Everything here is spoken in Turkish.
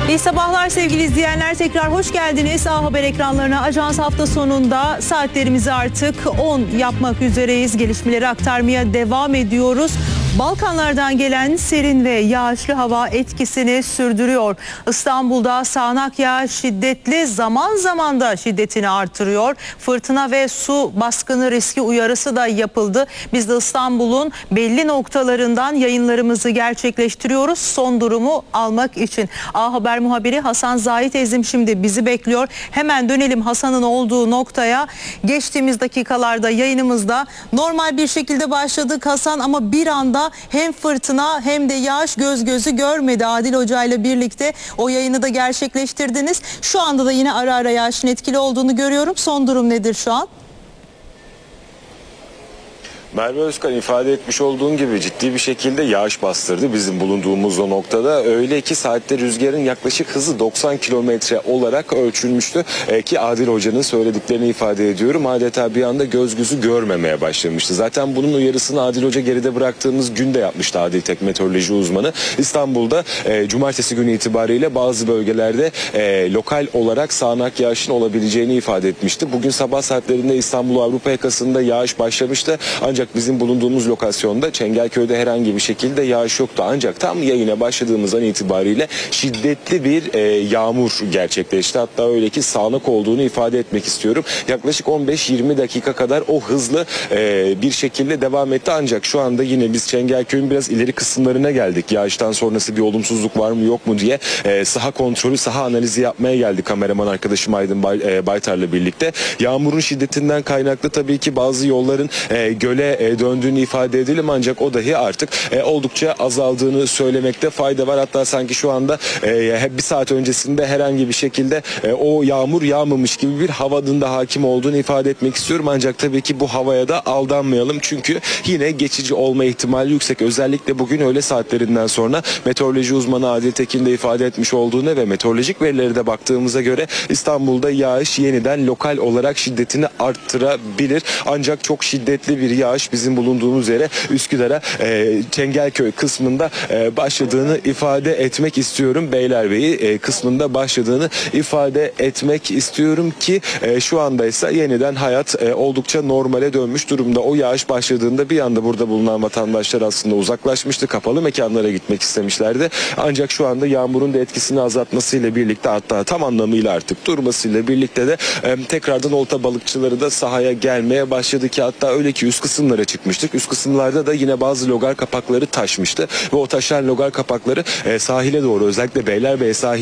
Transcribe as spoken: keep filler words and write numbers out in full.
İyi sabahlar sevgili izleyenler, tekrar hoş geldiniz A Haber ekranlarına. Ajans hafta sonunda saatlerimizi artık on yapmak üzereyiz. Gelişmeleri aktarmaya devam ediyoruz. Balkanlardan gelen serin ve yağışlı hava etkisini sürdürüyor. İstanbul'da sağanak yağış şiddetli, zaman zaman da şiddetini artırıyor. Fırtına ve su baskını riski uyarısı da yapıldı. Biz de İstanbul'un belli noktalarından yayınlarımızı gerçekleştiriyoruz son durumu almak için. A Haber muhabiri Hasan Zahit Ezim şimdi bizi bekliyor. Hemen dönelim Hasan'ın olduğu noktaya. Geçtiğimiz dakikalarda yayınımızda normal bir şekilde başladık Hasan, ama bir anda hem fırtına hem de yağış göz gözü görmedi. Adil Hoca ile birlikte o yayını da gerçekleştirdiniz. Şu anda da yine ara ara yağışın etkili olduğunu görüyorum. Son durum nedir şu an? Merve Özkan, ifade etmiş olduğun gibi ciddi bir şekilde yağış bastırdı bizim bulunduğumuz o noktada. Öyle ki saatte rüzgarın yaklaşık hızı doksan kilometre olarak ölçülmüştü. E, ki Adil Hoca'nın söylediklerini ifade ediyorum. Adeta bir anda göz gözü görmemeye başlamıştı. Zaten bunun uyarısını Adil Hoca geride bıraktığımız günde yapmıştı, Adil Tek meteoroloji uzmanı. İstanbul'da e, cumartesi günü itibariyle bazı bölgelerde e, lokal olarak sağanak yağışın olabileceğini ifade etmişti. Bugün sabah saatlerinde İstanbul Avrupa yakasında yağış başlamıştı. Ancak bizim bulunduğumuz lokasyonda Çengelköy'de herhangi bir şekilde yağış yoktu. Ancak tam yayına başladığımız an itibariyle şiddetli bir e, yağmur gerçekleşti. Hatta öyle ki sağanak olduğunu ifade etmek istiyorum. Yaklaşık on beş yirmi dakika kadar o hızlı e, bir şekilde devam etti. Ancak şu anda yine biz Çengelköy'ün biraz ileri kısımlarına geldik. Yağıştan sonrası bir olumsuzluk var mı yok mu diye e, saha kontrolü, saha analizi yapmaya geldik kameraman arkadaşım Aydın Bay, e, Baytar'la birlikte. Yağmurun şiddetinden kaynaklı tabii ki bazı yolların e, göle e, döndüğünü ifade edelim, ancak o dahi artık e, oldukça azaldığını söylemekte fayda var. Hatta sanki şu anda e, bir saat öncesinde herhangi bir şekilde e, o yağmur yağmamış gibi bir havanın da hakim olduğunu ifade etmek istiyorum. Ancak tabii ki bu havaya da aldanmayalım, çünkü yine geçici olma ihtimali yüksek. Özellikle bugün öğle saatlerinden sonra meteoroloji uzmanı Adil Tekin de ifade etmiş olduğuna ve meteorolojik verilere de baktığımıza göre İstanbul'da yağış yeniden lokal olarak şiddetini arttırabilir. Ancak çok şiddetli bir yağış bizim bulunduğumuz yere Üsküdar'a e, Çengelköy kısmında e, başladığını ifade etmek istiyorum. Beylerbeyi e, kısmında başladığını ifade etmek istiyorum ki e, şu anda ise yeniden hayat e, oldukça normale dönmüş durumda. O yağış başladığında bir anda burada bulunan vatandaşlar aslında uzaklaşmıştı. Kapalı mekanlara gitmek istemişlerdi. Ancak şu anda yağmurun da etkisini azaltmasıyla birlikte, hatta tam anlamıyla artık durmasıyla birlikte de e, tekrardan olta balıkçıları da sahaya gelmeye başladı ki hatta öyle ki üst kısımlara çıkmıştık. Üst kısımlarda da yine bazı logar kapakları taşmıştı ve o taşan logar kapakları e, sahile doğru, özellikle Beylerbeyi sahil